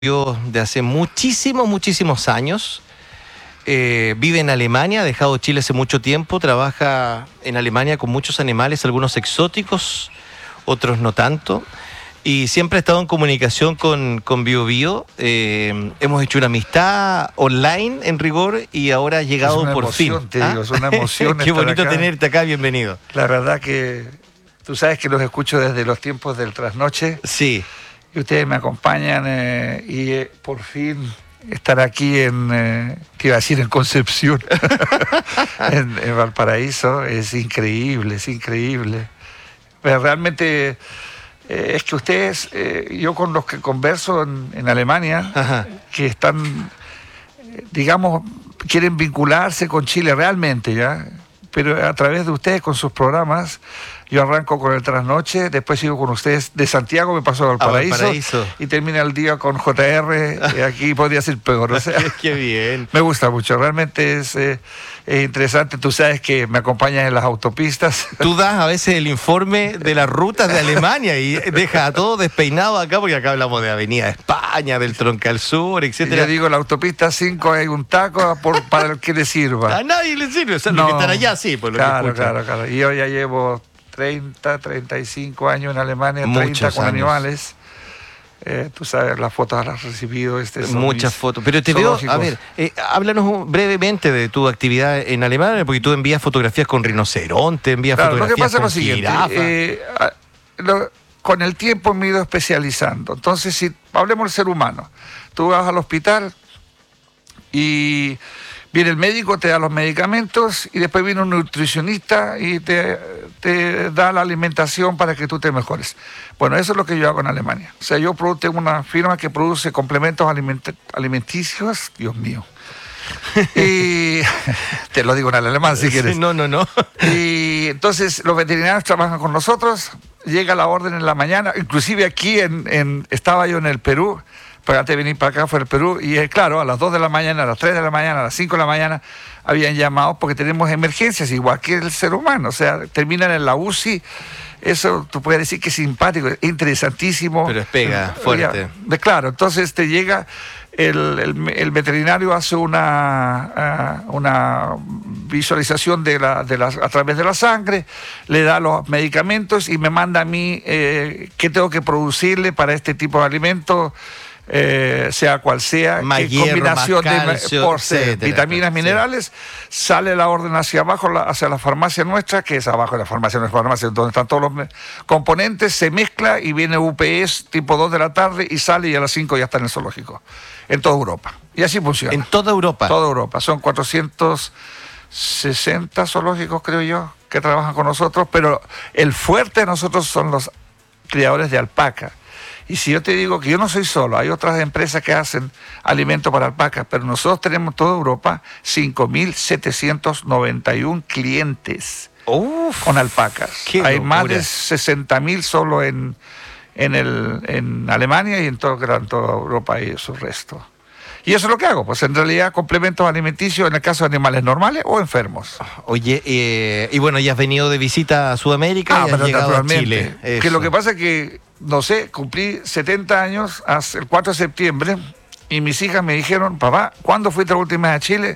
de hace muchísimos años. Vive en Alemania, ha dejado Chile hace mucho tiempo, trabaja en Alemania con muchos animales, algunos exóticos, otros no tanto. Y siempre ha estado en comunicación con Bio Bio. Hemos hecho una amistad online en rigor y ahora ha llegado por fin. Te digo, es una emoción. Qué bonito tenerte acá, bienvenido. La verdad que tú sabes que los escucho desde los tiempos del trasnoche. Sí. Y ustedes me acompañan y por fin estar aquí te iba a decir en Concepción, en Valparaíso, es increíble, es increíble. Pero realmente es que ustedes, yo con los que converso en Alemania, Ajá, que están, digamos, quieren vincularse con Chile realmente, ¿ya? Pero a través de ustedes, con sus programas, yo arranco con el trasnoche, después sigo con ustedes de Santiago, me paso a Valparaíso, y termina el día con JR, aquí podría ser peor, o sea, qué bien. me gusta mucho, realmente es interesante. Tú sabes que me acompañas en las autopistas. Tú das a veces el informe de las rutas de Alemania y dejas a todo despeinado acá, porque acá hablamos de Avenida España, del Troncal Sur, etcétera. Yo digo, la autopista 5 hay un taco para el que le sirva. A nadie le sirve, o sea, los que están allá sí, por lo claro, que escuchan. Claro. Y yo ya llevo 35 años en Alemania, 30 Muchos con años. Animales. Tú sabes, las fotos las has recibido. Muchas fotos. Pero te veo, a ver, háblanos brevemente de tu actividad en Alemania, porque tú envías fotografías con rinoceronte, envías fotografías lo que pasa con es lo siguiente, con el tiempo me he ido especializando. Entonces, si hablemos del ser humano, tú vas al hospital y viene el médico, te da los medicamentos y después viene un nutricionista y te da la alimentación para que tú te mejores. Bueno, eso es lo que yo hago en Alemania. O sea, yo tengo una firma que produce complementos alimenticios, Dios mío. Y te lo digo en alemán si quieres. No. Y entonces los veterinarios trabajan con nosotros, llega la orden en la mañana, inclusive aquí estaba yo en el Perú. Pero antes de venir para acá fue el Perú, y claro, a las 2 de la mañana, a las 3 de la mañana, a las 5 de la mañana, habían llamado porque tenemos emergencias, igual que el ser humano, o sea, terminan en la UCI, eso tú puedes decir que es simpático, es interesantísimo. Pero es pega, fuerte. Claro, entonces te llega, el veterinario hace una visualización a través de la sangre, le da los medicamentos y me manda a mí qué tengo que producirle para este tipo de alimentos, sea cual sea, más qué hierro, combinación más calcio, de vitaminas, minerales, sale la orden hacia abajo, hacia la farmacia nuestra, que es abajo de la farmacia, donde están todos los componentes, se mezcla y viene UPS tipo 2 de la tarde y sale, y a las 5 ya está en el zoológico, en toda Europa. Y así funciona. ¿En toda Europa? Toda Europa. Son 460 zoológicos, creo yo, que trabajan con nosotros, pero el fuerte de nosotros son los criadores de alpaca. Y si yo te digo que yo no soy solo, hay otras empresas que hacen alimento para alpacas, pero nosotros tenemos en toda Europa 5.791 clientes con alpacas. Hay más de 60.000 solo en Alemania, y en toda Europa y su resto. Y eso es lo que hago, pues en realidad complementos alimenticios en el caso de animales normales o enfermos. Oye, y bueno, ya has venido de visita a Sudamérica y has llegado a Chile. Que lo que pasa es que, no sé, cumplí 70 años el 4 de septiembre y mis hijas me dijeron: papá, ¿cuándo fuiste la última vez a Chile?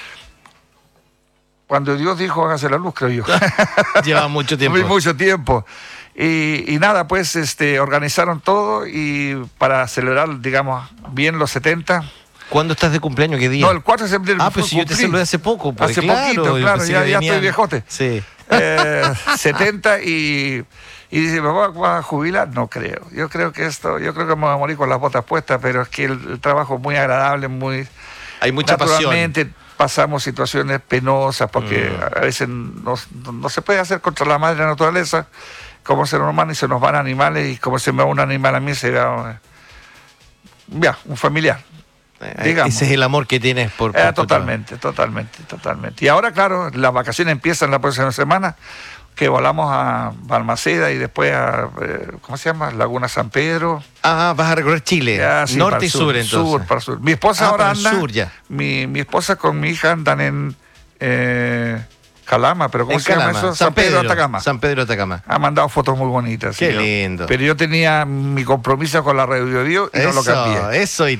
Cuando Dios dijo hágase la luz, creo yo. Lleva mucho tiempo. Mucho tiempo. Y nada, pues organizaron todo y para celebrar, digamos, bien los 70. ¿Cuándo estás de cumpleaños? ¿Qué día? No, el 4 de septiembre. Pues si yo te saludé hace poco. Pues, hace poquito, claro, ya estoy viejote. Sí. 70 y dice: ¿papá, vas a jubilar? No creo. Yo creo que me voy a morir con las botas puestas, pero es que el trabajo es muy agradable, hay mucha naturalmente pasión. Pasamos situaciones penosas porque a veces no se puede hacer contra la madre naturaleza como ser humano, y se nos van animales, y como se me va un animal a mí, se va un familiar. Digamos. Ese es el amor que tienes por totalmente. Y ahora, claro, las vacaciones empiezan la próxima semana, que volamos a Balmaceda y después a, ¿cómo se llama? Laguna San Pedro. Vas a recorrer Chile, sí, norte y sur, entonces. Sur, para sur. Mi esposa ahora anda, sur ya. mi esposa con mi hija andan Calama, pero ¿cómo En se llama Calama, eso? San Pedro Atacama. San Pedro Atacama. Ha mandado fotos muy bonitas. Qué señor. lindo. Pero yo tenía mi compromiso con la Radio Bio y no lo cambié. Eso, y